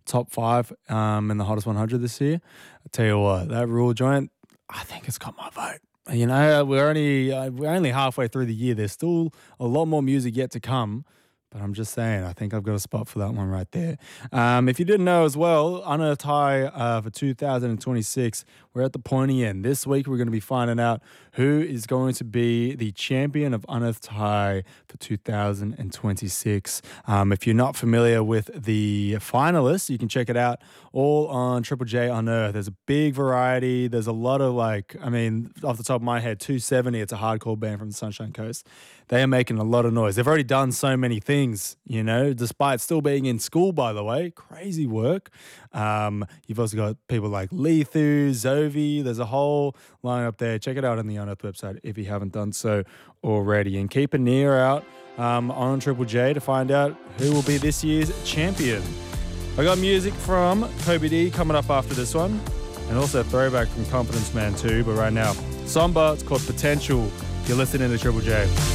top 5 in the hottest 100 this year. I tell you what, that Rule joint, I think it's got my vote. You know, we're only halfway through the year. There's still a lot more music yet to come. But I'm just saying, I think I've got a spot for that one right there. If you didn't know as well, Unearthed High for 2026, we're at the pointy end. This week, we're going to be finding out who is going to be the champion of Unearthed High for 2026. If you're not familiar with the finalists, you can check it out all on Triple J Unearthed. There's a big variety. There's a lot of off the top of my head, 270, it's a hardcore band from the Sunshine Coast. They are making a lot of noise. They've already done so many things, you know, despite still being in school, by the way. Crazy work. You've also got people like Lethu, Zovi. There's a whole line up there. Check it out on the Unearthed website if you haven't done so already. And keep an ear out on Triple J to find out who will be this year's champion. I got music from Kobe D coming up after this one. And also a throwback from Confidence Man too. But right now, Somber, it's called Potential. You're listening to Triple J.